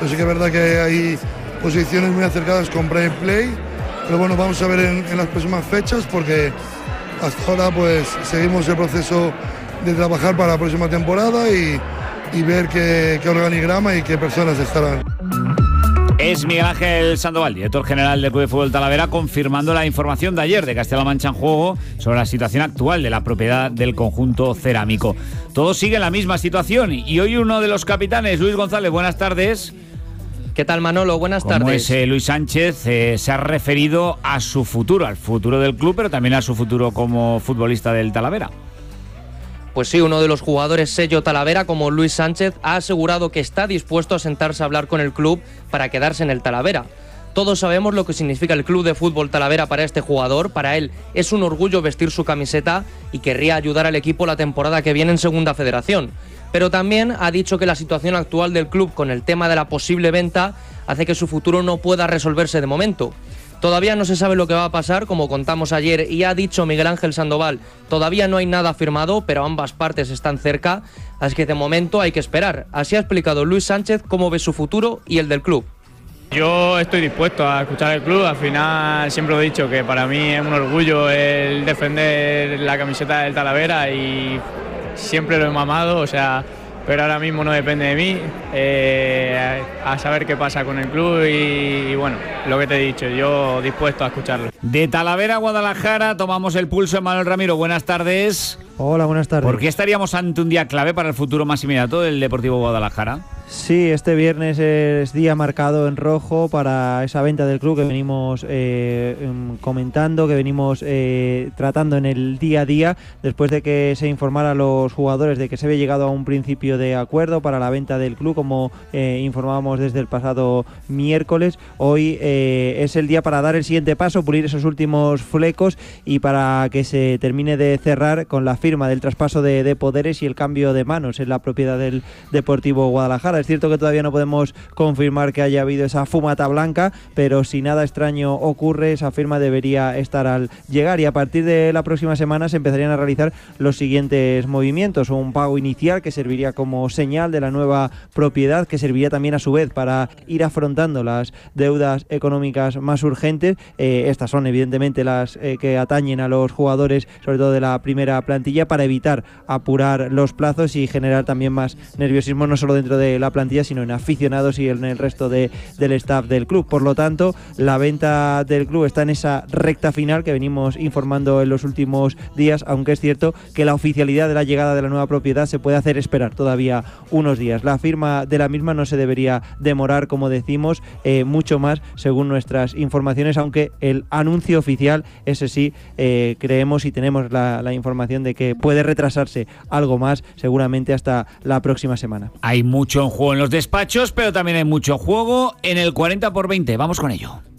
Pero sí que es verdad que hay posiciones muy acercadas con Prime Play, pero bueno, vamos a ver en las próximas fechas, porque hasta ahora pues seguimos el proceso de trabajar para la próxima temporada y ver qué organigrama y qué personas estarán. Es Miguel Ángel Sandoval, director general del Club de Fútbol Talavera, confirmando la información de ayer de Castilla-La Mancha en Juego sobre la situación actual de la propiedad del conjunto cerámico. Todo sigue en la misma situación y hoy uno de los capitanes, Luis González, buenas tardes. ¿Qué tal, Manolo? Buenas tardes. Luis Sánchez se ha referido a su futuro, al futuro del club, pero también a su futuro como futbolista del Talavera. Pues sí, uno de los jugadores sello Talavera, como Luis Sánchez, ha asegurado que está dispuesto a sentarse a hablar con el club para quedarse en el Talavera. Todos sabemos lo que significa el Club de Fútbol Talavera para este jugador. Para él es un orgullo vestir su camiseta y querría ayudar al equipo la temporada que viene en Segunda Federación. Pero también ha dicho que la situación actual del club con el tema de la posible venta hace que su futuro no pueda resolverse de momento. Todavía no se sabe lo que va a pasar, como contamos ayer, y ha dicho Miguel Ángel Sandoval, todavía no hay nada firmado, pero ambas partes están cerca, así que de momento hay que esperar. Así ha explicado Luis Sánchez cómo ve su futuro y el del club. Yo estoy dispuesto a escuchar el club, al final siempre he dicho que para mí es un orgullo el defender la camiseta del Talavera y siempre lo he mamado, o sea, pero ahora mismo no depende de mí, a saber qué pasa con el club y bueno, lo que te he dicho, yo dispuesto a escucharlo. De Talavera a Guadalajara tomamos el pulso de Manuel Ramiro, buenas tardes. Hola, buenas tardes. ¿Por qué estaríamos ante un día clave para el futuro más inmediato del Deportivo Guadalajara? Sí, este viernes es día marcado en rojo para esa venta del club que venimos comentando, que venimos tratando en el día a día, después de que se informara a los jugadores de que se había llegado a un principio de acuerdo para la venta del club, como informábamos desde el pasado miércoles. Hoy es el día para dar el siguiente paso, pulir esos últimos flecos y para que se termine de cerrar con la firma del traspaso de poderes y el cambio de manos en la propiedad del Deportivo Guadalajara. Es cierto que todavía no podemos confirmar que haya habido esa fumata blanca, pero si nada extraño ocurre, esa firma debería estar al llegar y a partir de la próxima semana se empezarían a realizar los siguientes movimientos. Un pago inicial que serviría como señal de la nueva propiedad, que serviría también a su vez para ir afrontando las deudas económicas más urgentes. Estas son evidentemente las que atañen a los jugadores, sobre todo de la primera plantilla, para evitar apurar los plazos y generar también más nerviosismo, no solo dentro de la plantilla, sino en aficionados y en el resto del staff del club. Por lo tanto, la venta del club está en esa recta final que venimos informando en los últimos días, aunque es cierto que la oficialidad de la llegada de la nueva propiedad se puede hacer esperar todavía unos días. La firma de la misma no se debería demorar, como decimos, mucho más según nuestras informaciones, aunque el anuncio oficial, ese sí, creemos y tenemos la información de que puede retrasarse algo más, seguramente hasta la próxima semana. Hay mucho en juego en los despachos, pero también hay mucho juego en el 40x20. Vamos con ello.